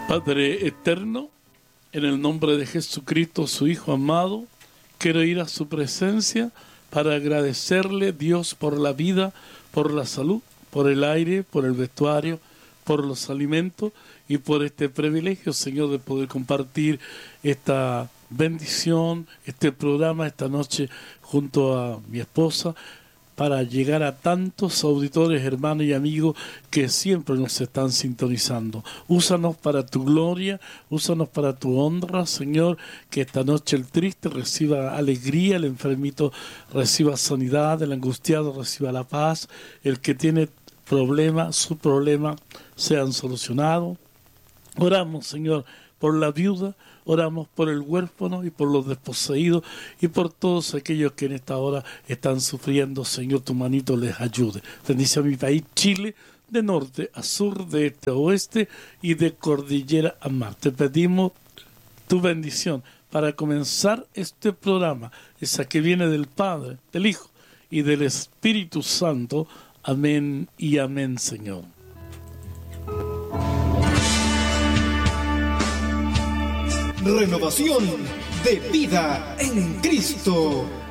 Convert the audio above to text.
Padre eterno, en el nombre de Jesucristo, su Hijo amado, quiero ir a su presencia para agradecerle, Dios, por la vida, por la salud, por el aire, por el vestuario, por los alimentos y por este privilegio, Señor, de poder compartir esta bendición, este programa esta noche junto a mi esposa, para llegar a tantos auditores, hermanos y amigos que siempre nos están sintonizando. Úsanos para tu gloria, úsanos para tu honra, Señor, que esta noche el triste reciba alegría, el enfermito reciba sanidad, el angustiado reciba la paz, el que tiene problemas, sus problemas sean solucionados. Oramos, Señor, por la viuda, oramos por el huérfano y por los desposeídos y por todos aquellos que en esta hora están sufriendo. Señor, tu manito les ayude. Bendice a mi país, Chile, de norte a sur, de este a oeste y de cordillera a mar. Te pedimos tu bendición para comenzar este programa, esa que viene del Padre, del Hijo y del Espíritu Santo. Amén y amén, Señor. Renovación de vida en Cristo.